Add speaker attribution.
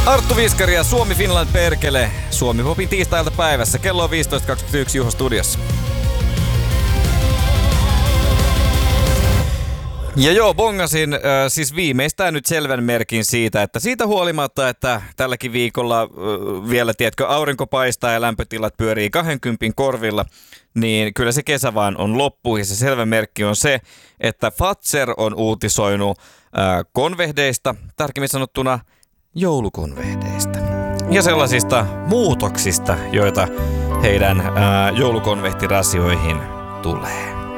Speaker 1: Arttu Viskari ja Suomi Finland perkele. Suomi Popin tiistailta päivässä. Kello on 15.21 Juho studiossa. Ja joo, bongasin siis viimeistään nyt selvän merkin siitä, että siitä huolimatta, että tälläkin viikolla vielä, tiedätkö, aurinko paistaa ja lämpötilat pyörii 20 korvilla, niin kyllä se kesä vaan on loppu. Ja se selvä merkki on se, että Fazer on uutisoinut konvehdeista, tarkemmin sanottuna joulukonvehdeista. Ja sellaisista muutoksista, joita heidän joulukonvehtirasioihin tulee.